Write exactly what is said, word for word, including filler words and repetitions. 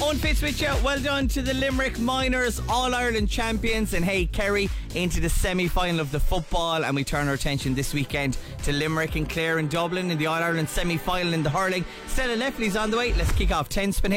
Owen Fitz with you. Well done to the Limerick Miners, All-Ireland champions. And hey, Kerry into the semi-final of the football, and we turn our attention this weekend to Limerick and Clare and Dublin in the All-Ireland semi-final in the hurling. Stella Leffley's on the way. Let's kick off ten spin.